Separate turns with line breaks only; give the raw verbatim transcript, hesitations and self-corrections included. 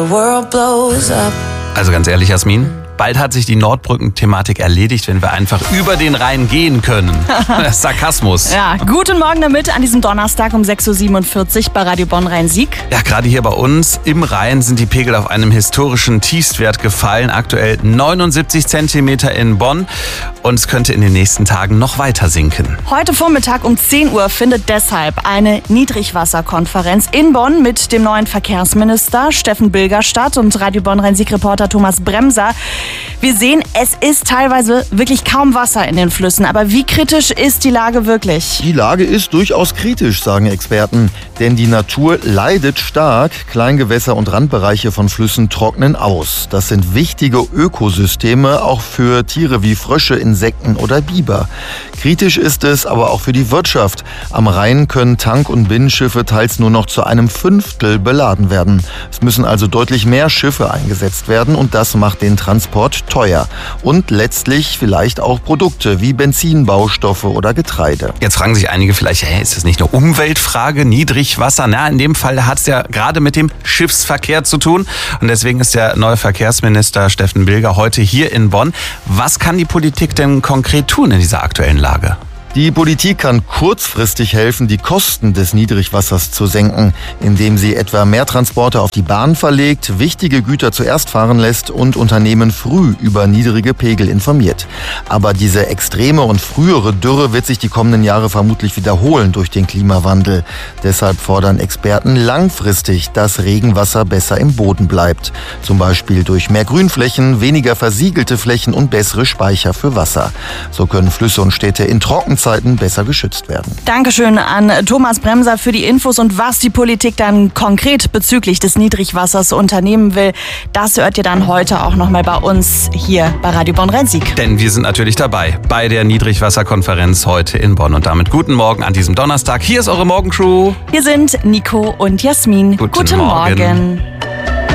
Also ganz ehrlich, Jasmin, bald hat sich die Nordbrücken-Thematik erledigt, wenn wir einfach über den Rhein gehen können. Sarkasmus.
Ja, guten Morgen damit an diesem Donnerstag um sechs Uhr siebenundvierzig bei Radio Bonn-Rhein-Sieg.
Ja, gerade hier bei uns im Rhein sind die Pegel auf einem historischen Tiefstwert gefallen. Aktuell neunundsiebzig Zentimeter in Bonn und es könnte in den nächsten Tagen noch weiter sinken.
Heute Vormittag um zehn Uhr findet deshalb eine Niedrigwasserkonferenz in Bonn mit dem neuen Verkehrsminister Steffen Bilger statt und Radio Bonn-Rhein-Sieg-Reporter Thomas Bremser. Wir sehen, es ist teilweise wirklich kaum Wasser in den Flüssen. Aber wie kritisch ist die Lage wirklich?
Die Lage ist durchaus kritisch, sagen Experten. Denn die Natur leidet stark. Kleingewässer und Randbereiche von Flüssen trocknen aus. Das sind wichtige Ökosysteme, auch für Tiere wie Frösche, Insekten oder Biber. Kritisch ist es aber auch für die Wirtschaft. Am Rhein können Tank- und Binnenschiffe teils nur noch zu einem Fünftel beladen werden. Es müssen also deutlich mehr Schiffe eingesetzt werden und das macht den Transport teuer. Und letztlich vielleicht auch Produkte wie Benzin, Baustoffe oder Getreide.
Jetzt fragen sich einige vielleicht, hey, ist das nicht eine Umweltfrage, Niedrigwasser? Na, in dem Fall hat es ja gerade mit dem Schiffsverkehr zu tun. Und deswegen ist der neue Verkehrsminister Steffen Bilger heute hier in Bonn. Was kann die Politik denn konkret tun in dieser aktuellen Lage?
Die Politik kann kurzfristig helfen, die Kosten des Niedrigwassers zu senken, indem sie etwa mehr Transporte auf die Bahn verlegt, wichtige Güter zuerst fahren lässt und Unternehmen früh über niedrige Pegel informiert. Aber diese extreme und frühere Dürre wird sich die kommenden Jahre vermutlich wiederholen durch den Klimawandel. Deshalb fordern Experten langfristig, dass Regenwasser besser im Boden bleibt. Zum Beispiel durch mehr Grünflächen, weniger versiegelte Flächen und bessere Speicher für Wasser. So können Flüsse und Städte in Trockenzeiten besser geschützt werden.
Dankeschön an Thomas Bremser für die Infos und was die Politik dann konkret bezüglich des Niedrigwassers unternehmen will. Das hört ihr dann heute auch nochmal bei uns hier bei Radio Bonn-Rhein-Sieg.
Denn wir sind natürlich dabei bei der Niedrigwasserkonferenz heute in Bonn. Und damit guten Morgen an diesem Donnerstag. Hier ist eure Morgencrew.
Hier sind Nico und Jasmin.
Guten,
guten
Morgen.
Morgen.